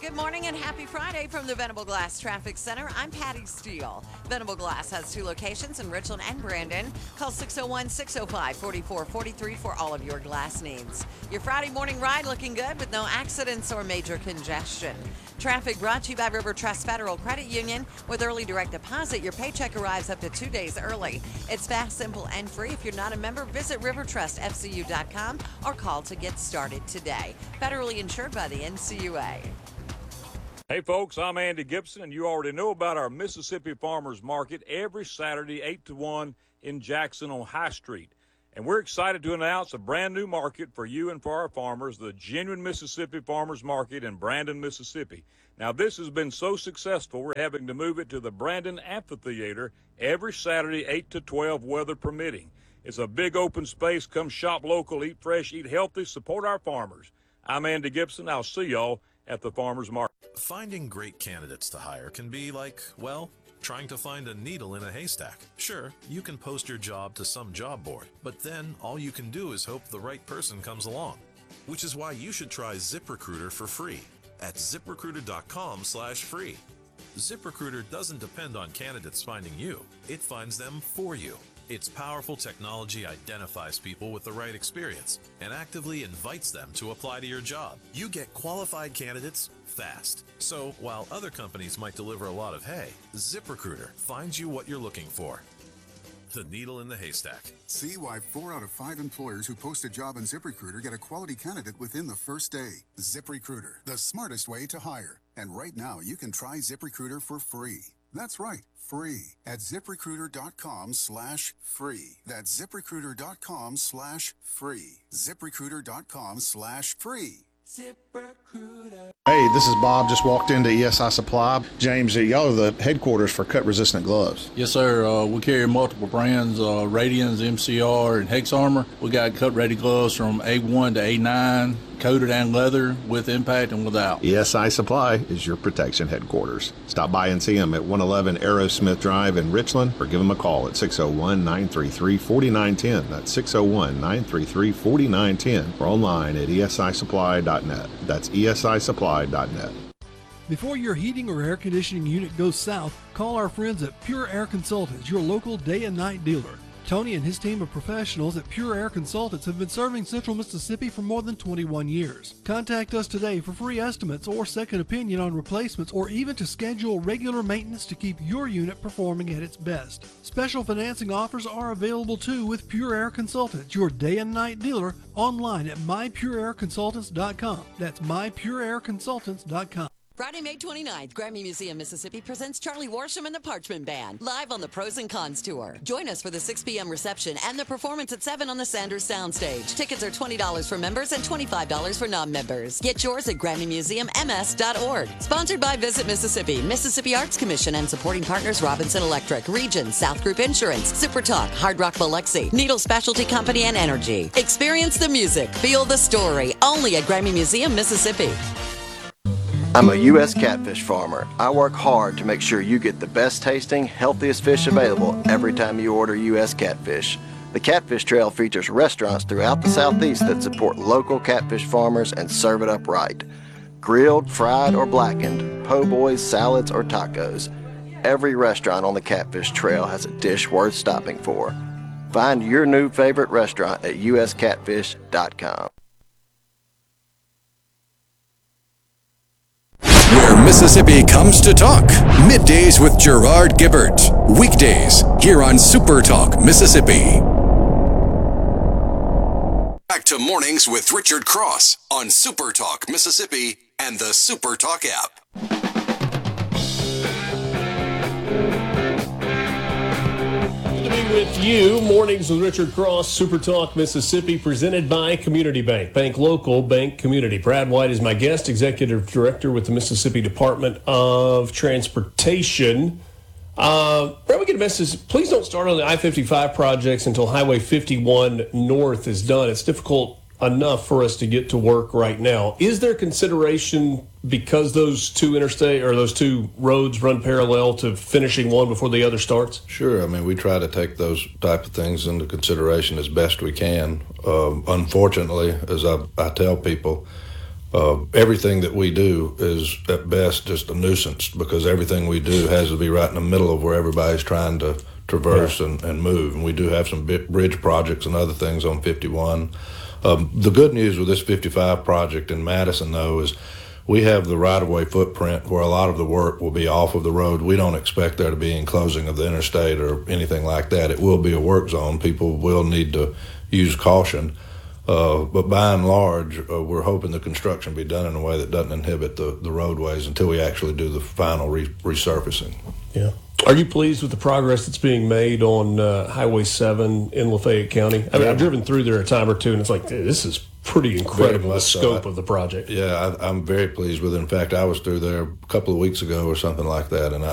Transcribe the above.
Good morning and happy Friday from the Venable Glass Traffic Center. I'm Patty Steele. Venable Glass has 2 locations in Richland and Brandon. Call 601-605-4443 for all of your glass needs. Your Friday morning ride looking good with no accidents or major congestion. Traffic brought to you by River Trust Federal Credit Union. With early direct deposit, your paycheck arrives up to 2 days early. It's fast, simple, and free. If you're not a member, visit rivertrustfcu.com or call to get started today. Federally insured by the NCUA. Hey folks, I'm Andy Gibson, and you already know about our Mississippi Farmers Market every Saturday 8 to 1 in Jackson on High Street. And we're excited to announce a brand new market for you and for our farmers, the Genuine Mississippi Farmers Market in Brandon, Mississippi. Now this has been so successful, we're having to move it to the Brandon Amphitheater every Saturday 8 to 12, weather permitting. It's a big open space. Come shop local, eat fresh, eat healthy, support our farmers. I'm Andy Gibson. I'll see y'all at the Farmers Market. Finding great candidates to hire can be like, well, trying to find a needle in a haystack. Sure, you can post your job to some job board, but then all you can do is hope the right person comes along. Which is why you should try ZipRecruiter for free at ZipRecruiter.com/free. ZipRecruiter doesn't depend on candidates finding you. It finds them for you. Its powerful technology identifies people with the right experience and actively invites them to apply to your job. You get qualified candidates fast. So while other companies might deliver a lot of hay, ZipRecruiter finds you what you're looking for. The needle in the haystack. See why 4 out of 5 employers who post a job on ZipRecruiter get a quality candidate within the first day. ZipRecruiter, the smartest way to hire. And right now, you can try ZipRecruiter for free. That's right, free at ZipRecruiter.com/free. That's ZipRecruiter.com/free. ZipRecruiter.com/free. ZipRecruiter. Hey, this is Bob. Just walked into ESI Supply. James, y'all are the headquarters for cut-resistant gloves. Yes, sir. We carry multiple brands, Radians, MCR, and Hex Armor. We got cut-ready gloves from A1 to A9, coated and leather, with impact and without. ESI Supply is your protection headquarters. Stop by and see them at 111 Aerosmith Drive in Richland, or give them a call at 601-933-4910. That's 601-933-4910, or online at esisupply.net. That's esisupply.net. Before your heating or air conditioning unit goes south, call our friends at Pure Air Consultants, your local day and night dealer. Tony and his team of professionals at Pure Air Consultants have been serving Central Mississippi for more than 21 years. Contact us today for free estimates or second opinion on replacements, or even to schedule regular maintenance to keep your unit performing at its best. Special financing offers are available too with Pure Air Consultants, your day and night dealer, online at mypureairconsultants.com. That's mypureairconsultants.com. Friday, May 29th, Grammy Museum, Mississippi presents Charlie Worsham and the Parchment Band, live on the Pros and Cons Tour. Join us for the 6 p.m. reception and the performance at 7 on the Sanders Soundstage. Tickets are $20 for members and $25 for non-members. Get yours at GrammyMuseumMS.org. Sponsored by Visit Mississippi, Mississippi Arts Commission, and supporting partners Robinson Electric, Regions, South Group Insurance, Super Talk, Hard Rock Biloxi, Needle Specialty Company, and Energy. Experience the music, feel the story, only at Grammy Museum, Mississippi. I'm a U.S. catfish farmer. I work hard to make sure you get the best tasting, healthiest fish available every time you order U.S. catfish. The Catfish Trail features restaurants throughout the Southeast that support local catfish farmers and serve it up right. Grilled, fried, or blackened, po' boys, salads, or tacos. Every restaurant on the Catfish Trail has a dish worth stopping for. Find your new favorite restaurant at uscatfish.com. Where Mississippi comes to talk. Middays with Gerard Gibbert. Weekdays here on Super Talk Mississippi. Back to Mornings with Richard Cross on Super Talk Mississippi and the Super Talk app. With you, Mornings with Richard Cross, Super Talk Mississippi, presented by Community Bank. Bank local, bank community. Brad White is my guest, Executive Director with the Mississippi Department of Transportation. Brad, we get a message. Please don't start on the I-55 projects until Highway 51 North is done. It's difficult enough for us to get to work right now. Is there consideration, because those two interstate or those two roads run parallel, to finishing one before the other starts? Sure. I mean, we try to take those type of things into consideration as best we can. Unfortunately, as I tell people, everything that we do is at best just a nuisance because everything we do has to be right in the middle of where everybody's trying to traverse and move. And we do have some bridge projects and other things on 51. The good news with this 55 project in Madison, though, is we have the right-of-way footprint where a lot of the work will be off of the road. We don't expect there to be enclosing of the interstate or anything like that. It will be a work zone. People will need to use caution. But by and large, we're hoping the construction be done in a way that doesn't inhibit the roadways until we actually do the final resurfacing. Yeah. Are you pleased with the progress that's being made on Highway 7 in Lafayette County? I mean, I've driven through there a time or two, and it's like, this is pretty incredible, the scope of the project. Yeah, I'm very pleased with it. In fact, I was through there a couple of weeks ago or something like that, and